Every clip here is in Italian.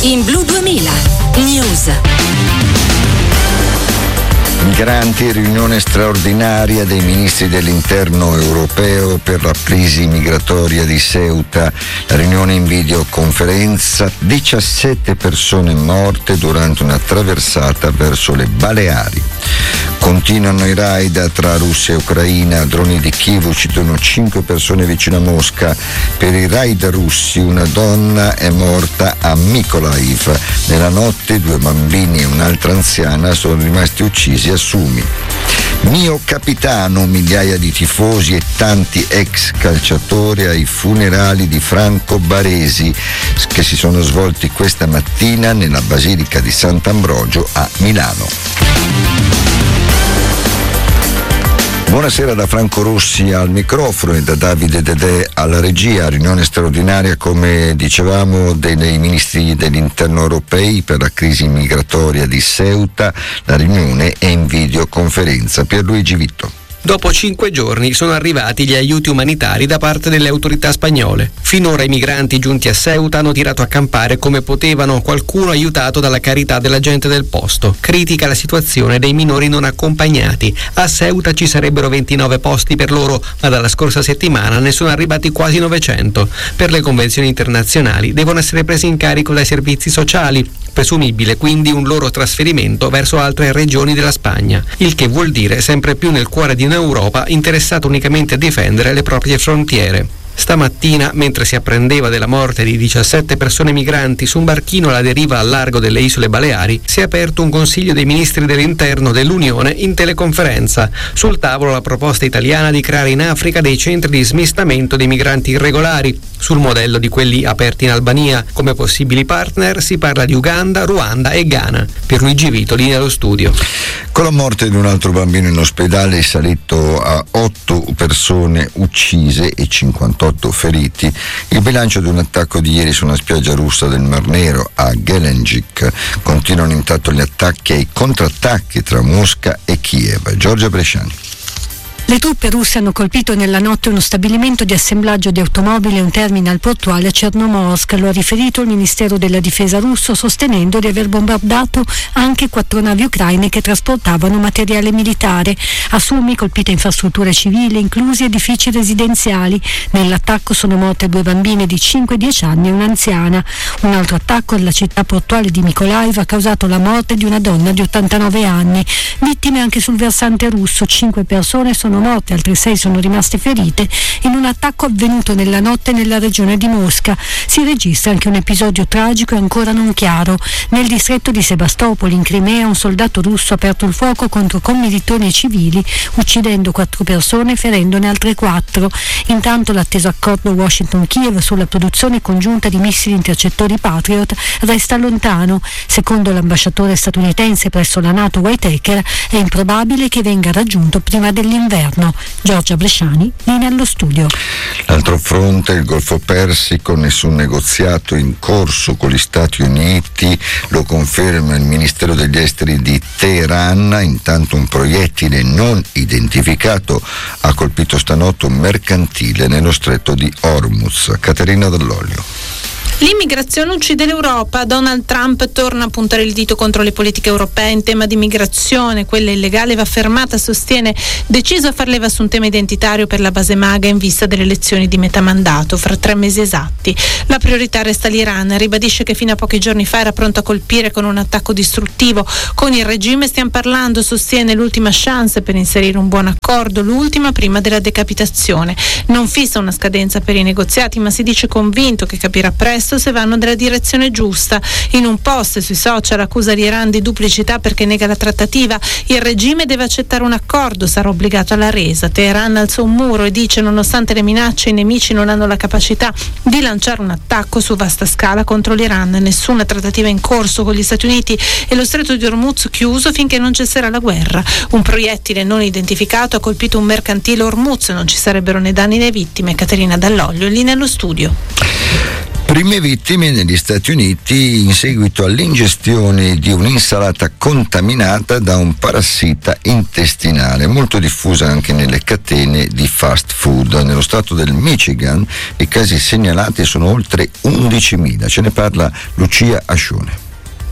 In Blu 2000 News. Migranti, riunione straordinaria dei ministri dell'interno europeo per la crisi migratoria di Ceuta. La riunione in videoconferenza, 17 persone morte durante una traversata verso le Baleari. Continuano i raid tra Russia e Ucraina, droni di Kiev uccidono 5 persone vicino a Mosca. Per i raid russi una donna è morta a Mykolaiv. Nella notte 2 bambini e un'altra anziana sono rimasti uccisi a Sumi. Mio capitano, migliaia di tifosi e tanti ex calciatori ai funerali di Franco Baresi che si sono svolti questa mattina nella Basilica di Sant'Ambrogio a Milano. Buonasera da Franco Rossi al microfono e da Davide Dedè alla regia. Riunione straordinaria, come dicevamo, dei ministri dell'interno europei per la crisi migratoria di Ceuta. La riunione è in videoconferenza. Pierluigi Vitto. Dopo 5 giorni sono arrivati gli aiuti umanitari da parte delle autorità spagnole. Finora i migranti giunti a Ceuta hanno tirato a campare come potevano, qualcuno aiutato dalla carità della gente del posto. Critica la situazione dei minori non accompagnati. A Ceuta ci sarebbero 29 posti per loro, ma dalla scorsa settimana ne sono arrivati quasi 900. Per le convenzioni internazionali devono essere presi in carico dai servizi sociali. Presumibile quindi un loro trasferimento verso altre regioni della Spagna, il che vuol dire sempre più nel cuore di un'Europa interessata unicamente a difendere le proprie frontiere. Stamattina, mentre si apprendeva della morte di 17 persone migranti su un barchino alla deriva al largo delle isole Baleari, si è aperto un consiglio dei ministri dell'interno dell'Unione in teleconferenza. Sul tavolo la proposta italiana di creare in Africa dei centri di smistamento dei migranti irregolari, sul modello di quelli aperti in Albania. Come possibili partner si parla di Uganda, Ruanda e Ghana. Pierluigi Vito, linea allo studio. Con la morte di un altro bambino in ospedale è salito a 8 persone uccise e 58 feriti il bilancio di un attacco di ieri su una spiaggia russa del Mar Nero a Gelendzhik. Continuano intanto gli attacchi e i contrattacchi tra Mosca e Kiev. Giorgia Bresciani. Le truppe russe hanno colpito nella notte uno stabilimento di assemblaggio di automobili e un terminal portuale a Chernomorsk. Lo ha riferito il Ministero della Difesa russo, sostenendo di aver bombardato anche 4 navi ucraine che trasportavano materiale militare. A Sumi colpite infrastrutture civili, inclusi edifici residenziali. Nell'attacco sono morte 2 bambine di 5 e 10 anni e un'anziana. Un altro attacco alla città portuale di Mykolaiv ha causato la morte di una donna di 89 anni. Vittime anche sul versante russo, 5 persone sono morte, altre 6 sono rimaste ferite in un attacco avvenuto nella notte nella regione di Mosca. Si registra anche un episodio tragico e ancora non chiaro. Nel distretto di Sebastopoli, in Crimea, un soldato russo ha aperto il fuoco contro commilitoni e civili, uccidendo 4 persone e ferendone altre 4. Intanto l'atteso accordo Washington-Kiev sulla produzione congiunta di missili intercettori Patriot resta lontano. Secondo l'ambasciatore statunitense presso la NATO Whitaker, è improbabile che venga raggiunto prima dell'inverno. Giorgia Bresciani, linea allo studio. L'altro fronte, il Golfo Persico, nessun negoziato in corso con gli Stati Uniti, lo conferma il Ministero degli Esteri di Teheran. Intanto un proiettile non identificato ha colpito stanotte un mercantile nello stretto di Hormuz. Caterina Dall'Olio. L'immigrazione uccide l'Europa. Donald Trump torna a puntare il dito contro le politiche europee in tema di migrazione. Quella illegale va fermata, sostiene, deciso a far leva su un tema identitario per la base MAGA in vista delle elezioni di metà mandato fra 3 mesi esatti. La priorità resta l'Iran. Ribadisce che fino a pochi giorni fa era pronto a colpire con un attacco distruttivo. Con il regime stiamo parlando, sostiene, l'ultima chance per inserire un buon accordo, l'ultima prima della decapitazione. Non fissa una scadenza per i negoziati, ma si dice convinto che capirà presto se vanno nella direzione giusta. In un post sui social accusa l'Iran di duplicità perché nega la trattativa. Il regime deve accettare un accordo, sarà obbligato alla resa. Teheran alza un muro e dice: nonostante le minacce, i nemici non hanno la capacità di lanciare un attacco su vasta scala contro l'Iran. Nessuna trattativa in corso con gli Stati Uniti e lo stretto di Hormuz chiuso finché non cesserà la guerra. Un proiettile non identificato ha colpito un mercantile Hormuz, non ci sarebbero né danni né vittime. Caterina Dall'Olio, linea allo studio. Prime vittime negli Stati Uniti in seguito all'ingestione di un'insalata contaminata da un parassita intestinale, molto diffusa anche nelle catene di fast food. Nello stato del Michigan i casi segnalati sono oltre 11.000. Ce ne parla Lucia Ascione.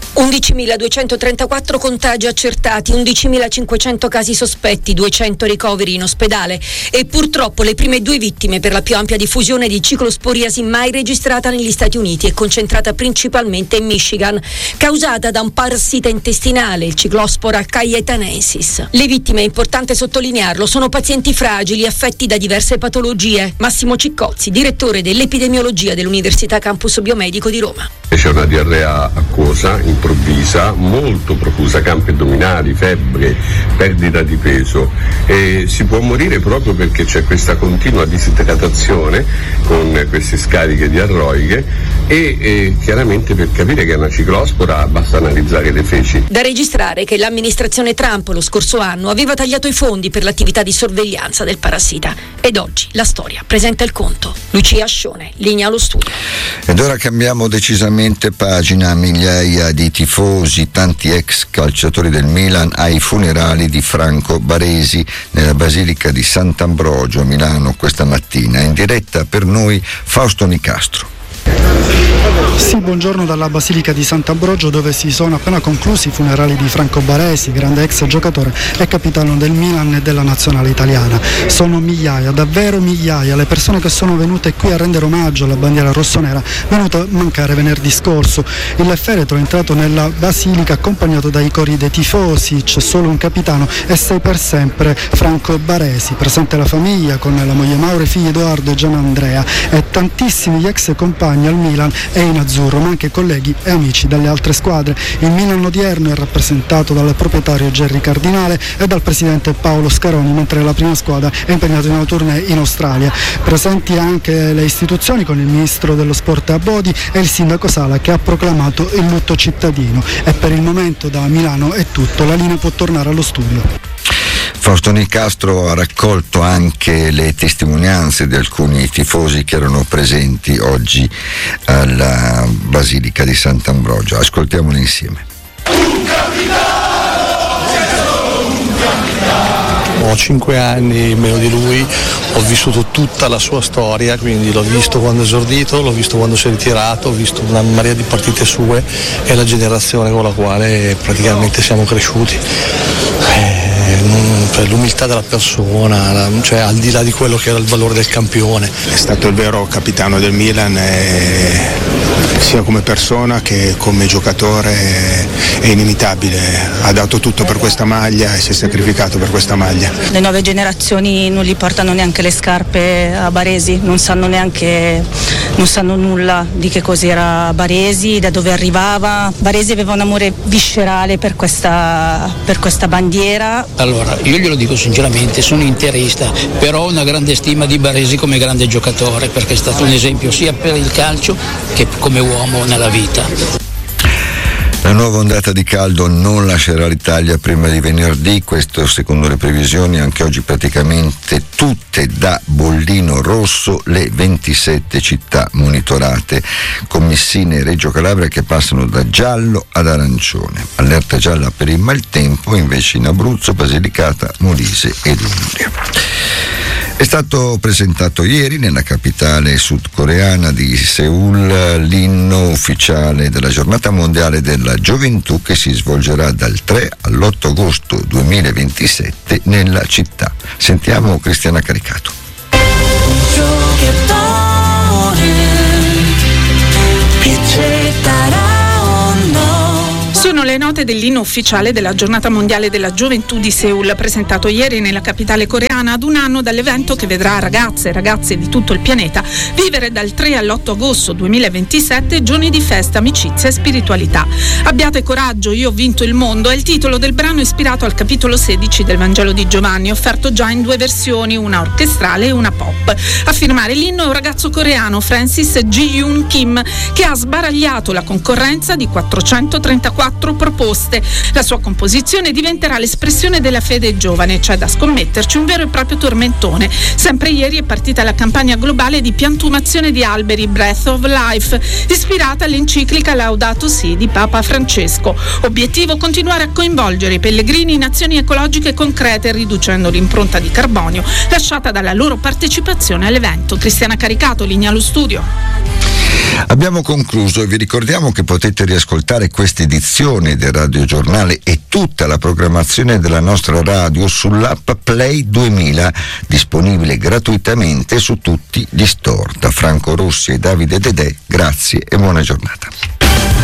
11.234 contagi accertati, 11.500 casi sospetti, 200 ricoveri in ospedale e purtroppo le prime 2 vittime per la più ampia diffusione di ciclosporiasi mai registrata negli Stati Uniti e concentrata principalmente in Michigan, causata da un parassita intestinale, il Cyclospora cayetanensis. Le vittime, è importante sottolinearlo, sono pazienti fragili affetti da diverse patologie. Massimo Ciccozzi, direttore dell'epidemiologia dell'Università Campus Biomedico di Roma. C'è una diarrea acquosa, improvvisa, molto profusa, campi addominali, febbre, perdita di peso, e si può morire proprio perché c'è questa continua disidratazione con queste scariche diarroiche e chiaramente per capire che è una ciclospora basta analizzare le feci. Da registrare che l'amministrazione Trump lo scorso anno aveva tagliato i fondi per l'attività di sorveglianza del parassita ed oggi la storia presenta il conto. Lucia Ascione, linea allo studio. Ed ora cambiamo decisamente pagina. Migliaia di tifosi, tanti ex calciatori del Milan ai funerali di Franco Baresi nella Basilica di Sant'Ambrogio a Milano questa mattina. In diretta per noi Fausto Nicastro. Sì, buongiorno dalla Basilica di Sant'Ambrogio, dove si sono appena conclusi i funerali di Franco Baresi, grande ex giocatore e capitano del Milan e della nazionale italiana. Sono migliaia, davvero migliaia, le persone che sono venute qui a rendere omaggio alla bandiera rossonera, venuta a mancare venerdì scorso. Il feretro è entrato nella Basilica accompagnato dai cori dei tifosi, c'è solo un capitano e sei per sempre Franco Baresi. Presente la famiglia con la moglie Maura, i figli Edoardo e Gianandrea e tantissimi gli ex compagni al Milan e in azzurro, ma anche colleghi e amici dalle altre squadre. Il Milan odierno è rappresentato dal proprietario Gerry Cardinale e dal presidente Paolo Scaroni, mentre la prima squadra è impegnata in una tournée in Australia. Presenti anche le istituzioni con il ministro dello sport Abodi e il sindaco Sala, che ha proclamato il lutto cittadino. E per il momento da Milano è tutto, la linea può tornare allo studio. Fausto Nicastro ha raccolto anche le testimonianze di alcuni tifosi che erano presenti oggi alla Basilica di Sant'Ambrogio. Ascoltiamole insieme. Ho 5 anni meno di lui, ho vissuto tutta la sua storia, quindi l'ho visto quando è esordito, l'ho visto quando si è ritirato, ho visto una marea di partite sue, è la generazione con la quale praticamente siamo cresciuti. L'umiltà della persona, cioè al di là di quello che era il valore del campione. È stato il vero capitano del Milan, sia come persona che come giocatore è inimitabile, ha dato tutto per questa maglia e si è sacrificato per questa maglia. Le nuove generazioni non gli portano neanche le scarpe a Baresi, non sanno nulla di che cos'era Baresi, da dove arrivava. Baresi aveva un amore viscerale per questa bandiera. Allora, io glielo dico sinceramente, sono interista, però ho una grande stima di Baresi come grande giocatore, perché è stato un esempio sia per il calcio che come uomo nella vita. La nuova ondata di caldo non lascerà l'Italia prima di venerdì, questo secondo le previsioni. Anche oggi praticamente tutte da bollino rosso le 27 città monitorate, con Messina e Reggio Calabria che passano da giallo ad arancione. Allerta gialla per il maltempo invece in Abruzzo, Basilicata, Molise ed Umbria. È stato presentato ieri nella capitale sudcoreana di Seul l'inno ufficiale della Giornata Mondiale della Gioventù, che si svolgerà dal 3 all'8 agosto 2027 nella città. Sentiamo Cristiana Caricato. Sono le note dell'inno ufficiale della Giornata Mondiale della Gioventù di Seul, presentato ieri nella capitale coreana ad un anno dall'evento che vedrà ragazze e ragazzi di tutto il pianeta vivere dal 3 all'8 agosto 2027 giorni di festa, amicizia e spiritualità. Abbiate coraggio, io ho vinto il mondo è il titolo del brano ispirato al capitolo 16 del Vangelo di Giovanni, offerto già in 2 versioni, una orchestrale e una pop. A firmare l'inno è un ragazzo coreano, Francis Ji-yoon Kim, che ha sbaragliato la concorrenza di 434 proposte. La sua composizione diventerà l'espressione della fede giovane, c'è da scommetterci un vero e proprio tormentone. Sempre ieri è partita la campagna globale di piantumazione di alberi Breath of Life, ispirata all'enciclica Laudato Si di Papa Francesco. Obiettivo: continuare a coinvolgere i pellegrini in azioni ecologiche concrete, riducendo l'impronta di carbonio lasciata dalla loro partecipazione all'evento. Cristiana Caricato, linea allo studio. Abbiamo concluso e vi ricordiamo che potete riascoltare questa edizione del Radio Giornale e tutta la programmazione della nostra radio sull'app Play 2000, disponibile gratuitamente su tutti gli store. Da Franco Rossi e Davide Dedè, grazie e buona giornata.